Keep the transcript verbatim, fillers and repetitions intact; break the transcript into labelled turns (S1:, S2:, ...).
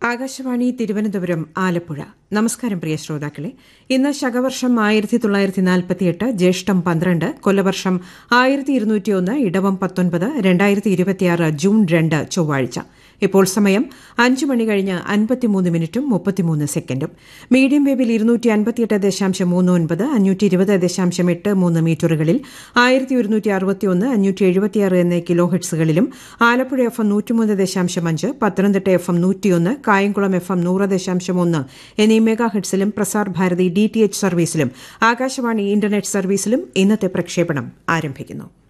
S1: ആകാശവാണി തിരുവനന്തപുരം ആലപ്പുഴ. നമസ്കാരം പ്രിയ ശ്രോതാക്കളെ. ഇന്ന് ശകവർഷം ആയിരത്തി തൊള്ളായിരത്തി നാൽപ്പത്തിയെട്ട് ജ്യേഷ്ഠം പന്ത്രണ്ട്, കൊല്ലവർഷം ആയിരത്തി ഇരുന്നൂറ്റിയൊന്ന്, ഇടവം പത്തൊൻപത്, രണ്ടായിരത്തി ഇരുപത്തിയാറ് ജൂൺ രണ്ട് ചൊവ്വാഴ്ച. ഇപ്പോൾ സമയം അഞ്ച് മണി കഴിഞ്ഞ് അൻപത്തിമൂന്ന് മിനിറ്റും മുപ്പത്തിമൂന്ന് സെക്കൻഡും. മീഡിയം വേവിൽ ഇരുന്നൂറ്റി അൻപത്തിയെട്ട് ദശാംശം മൂന്ന് ഒൻപത്, അഞ്ഞൂറ്റി ഇരുപത് ദശാംശം എട്ട് മൂന്ന് മീറ്ററുകളിൽ ആയിരത്തി ഒരുന്നൂറ്റി അറുപത്തിയൊന്ന്, അഞ്ഞൂറ്റി എഴുപത്തിയാറ് എന്നീ കിലോ ഹെർട്സുകളിലും ആലപ്പുഴ എഫ് എം നൂറ്റിമൂന്ന് ദശാംശം അഞ്ച്, പത്തനംതിട്ട എഫ് എം നൂറ്റിയൊന്ന്, കായംകുളം എഫ് എം നൂറ് ദശാംശം ഒന്ന് എന്നീ mega ഹെർട്സിലും Prasar Bharati D T H സർവീസിലും Akashvani internet സർവീസിലും ഇന്നത്തെ പ്രക്ഷേപണം ആരംഭിക്കുന്നു.